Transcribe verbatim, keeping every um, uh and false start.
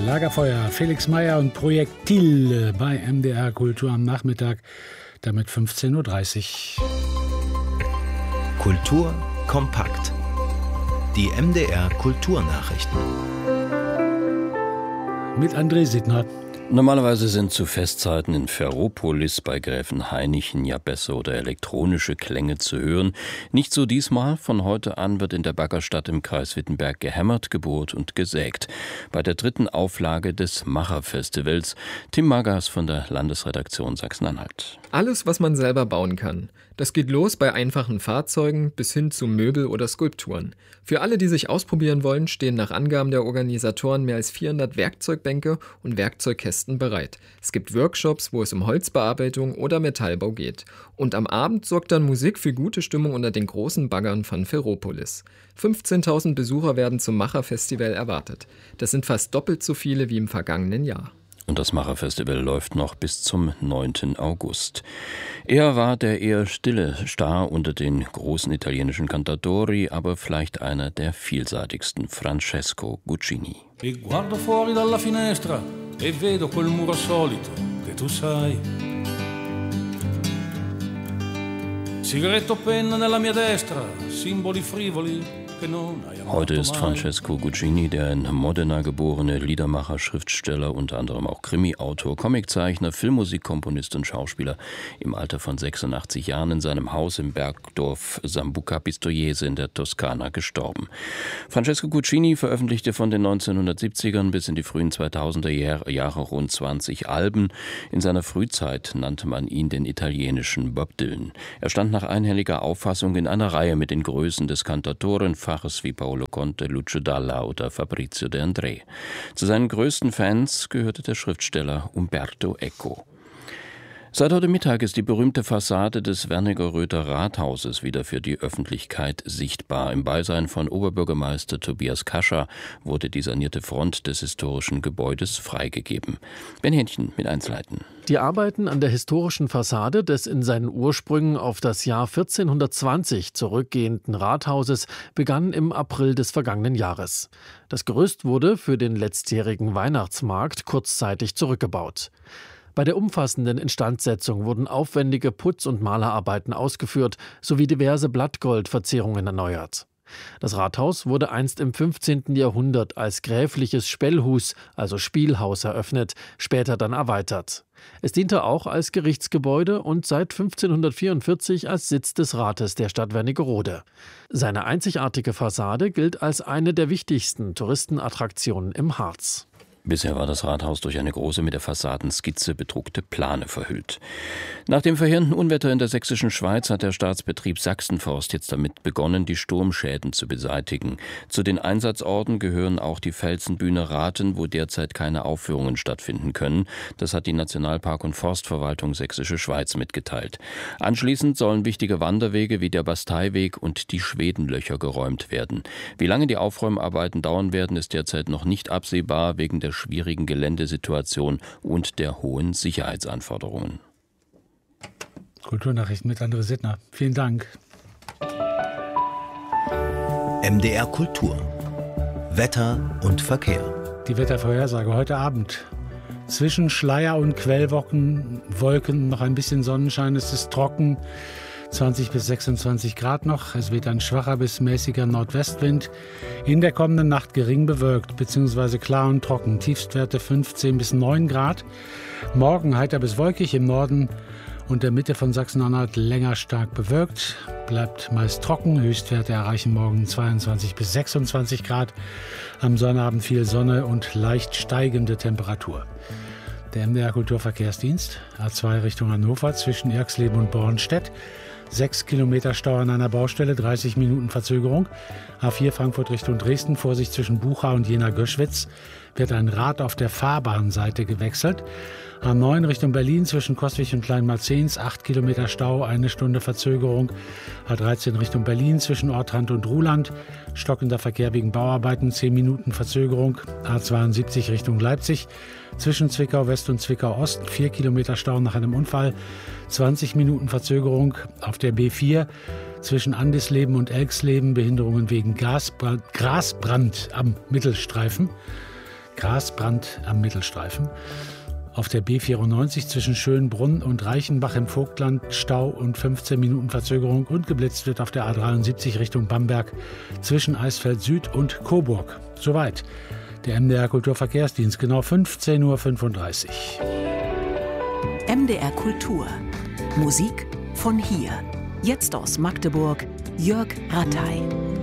Lagerfeuer, Felix Meyer und Projektil bei M D R Kultur am Nachmittag, damit fünfzehn Uhr dreißig. Kultur kompakt. Die M D R Kulturnachrichten. Mit André Sittner. Normalerweise sind zu Festzeiten in Ferropolis bei Gräfen Hainichen ja Bässe oder elektronische Klänge zu hören. Nicht so diesmal. Von heute an wird in der Baggerstadt im Kreis Wittenberg gehämmert, gebohrt und gesägt. Bei der dritten Auflage des Macherfestivals. Tim Magas von der Landesredaktion Sachsen-Anhalt. Alles, was man selber bauen kann. Das geht los bei einfachen Fahrzeugen bis hin zu Möbel oder Skulpturen. Für alle, die sich ausprobieren wollen, stehen nach Angaben der Organisatoren mehr als vierhundert Werkzeugbänke und Werkzeugkästen bereit. Es gibt Workshops, wo es um Holzbearbeitung oder Metallbau geht. Und am Abend sorgt dann Musik für gute Stimmung unter den großen Baggern von Ferropolis. fünfzehntausend Besucher werden zum Macherfestival erwartet. Das sind fast doppelt so viele wie im vergangenen Jahr. Und das Macherfestival läuft noch bis zum neunten August. Er war der eher stille Star unter den großen italienischen Cantatori, aber vielleicht einer der vielseitigsten, Francesco Guccini. E guardo fuori dalla finestra e vedo quel muro solito che tu sai. Sigaretto penna nella mia destra, simboli frivoli. Heute ist Francesco Guccini der in Modena geborene Liedermacher, Schriftsteller, unter anderem auch Krimi-Autor, Comiczeichner, Filmmusikkomponist und Schauspieler im Alter von sechsundachtzig Jahren in seinem Haus im Bergdorf Sambuca Pistoiese in der Toskana gestorben. Francesco Guccini veröffentlichte von den neunzehnhundertsiebzigern bis in die frühen zweitausender Jahre rund zwanzig Alben. In seiner Frühzeit nannte man ihn den italienischen Bob Dylan. Er stand nach einhelliger Auffassung in einer Reihe mit den Größen des Cantatorenfaches wie Paolo Conte, Lucio Dalla oder Fabrizio De André. Zu seinen größten Fans gehörte der Schriftsteller Umberto Eco. Seit heute Mittag ist die berühmte Fassade des Wernigerröther Rathauses wieder für die Öffentlichkeit sichtbar. Im Beisein von Oberbürgermeister Tobias Kascher wurde die sanierte Front des historischen Gebäudes freigegeben. Ben Hähnchen mit Einzelheiten. Die Arbeiten an der historischen Fassade des in seinen Ursprüngen auf das Jahr vierzehnhundertzwanzig zurückgehenden Rathauses begannen im April des vergangenen Jahres. Das Gerüst wurde für den letztjährigen Weihnachtsmarkt kurzzeitig zurückgebaut. Bei der umfassenden Instandsetzung wurden aufwendige Putz- und Malerarbeiten ausgeführt, sowie diverse Blattgoldverzierungen erneuert. Das Rathaus wurde einst im fünfzehnten Jahrhundert als gräfliches Spellhus, also Spielhaus, eröffnet, später dann erweitert. Es diente auch als Gerichtsgebäude und seit fünfzehnhundertvierundvierzig als Sitz des Rates der Stadt Wernigerode. Seine einzigartige Fassade gilt als eine der wichtigsten Touristenattraktionen im Harz. Bisher war das Rathaus durch eine große mit der Fassadenskizze bedruckte Plane verhüllt. Nach dem verheerenden Unwetter in der sächsischen Schweiz hat der Staatsbetrieb Sachsenforst jetzt damit begonnen, die Sturmschäden zu beseitigen. Zu den Einsatzorten gehören auch die Felsenbühne Rathen, wo derzeit keine Aufführungen stattfinden können. Das hat die Nationalpark- und Forstverwaltung Sächsische Schweiz mitgeteilt. Anschließend sollen wichtige Wanderwege wie der Basteiweg und die Schwedenlöcher geräumt werden. Wie lange die Aufräumarbeiten dauern werden, ist derzeit noch nicht absehbar, wegen der schwierigen Geländesituation und der hohen Sicherheitsanforderungen. Kulturnachrichten mit André Sittner. Vielen Dank. M D R Kultur. Wetter und Verkehr. Die Wettervorhersage heute Abend. Zwischen Schleier und Quellwolken Wolken noch ein bisschen Sonnenschein. Es ist trocken. zwanzig bis sechsundzwanzig Grad noch. Es weht ein schwacher bis mäßiger Nordwestwind. In der kommenden Nacht gering bewölkt bzw. klar und trocken. Tiefstwerte fünfzehn bis neun Grad. Morgen heiter bis wolkig im Norden und der Mitte von Sachsen-Anhalt länger stark bewölkt. Bleibt meist trocken. Höchstwerte erreichen morgen zweiundzwanzig bis sechsundzwanzig Grad. Am Sonnabend viel Sonne und leicht steigende Temperatur. Der M D R Kulturverkehrsdienst. A zwei Richtung Hannover zwischen Erxleben und Bornstedt. Sechs Kilometer Stau an einer Baustelle, dreißig Minuten Verzögerung. A vier Frankfurt Richtung Dresden, Vorsicht zwischen Buchau und Jena-Göschwitz, wird ein Rad auf der Fahrbahnseite gewechselt. A neun Richtung Berlin zwischen Coswig und Kleinmalzens, acht Kilometer Stau, eine Stunde Verzögerung. A dreizehn Richtung Berlin zwischen Ortrand und Ruhland, stockender Verkehr wegen Bauarbeiten, zehn Minuten Verzögerung. A zweiundsiebzig Richtung Leipzig zwischen Zwickau West und Zwickau Ost, vier Kilometer Stau nach einem Unfall, zwanzig Minuten Verzögerung. Auf der B vier zwischen Andisleben und Elksleben, Behinderungen wegen Gasbrand, Grasbrand am Mittelstreifen. Gasbrand am Mittelstreifen. Auf der B vierundneunzig zwischen Schönbrunn und Reichenbach im Vogtland Stau und fünfzehn Minuten Verzögerung und geblitzt wird auf der A dreiundsiebzig Richtung Bamberg zwischen Eisfeld Süd und Coburg. Soweit der M D R Kulturverkehrsdienst, genau fünfzehn Uhr fünfunddreißig. M D R Kultur. Musik von hier. Jetzt aus Magdeburg, Jörg Rattay.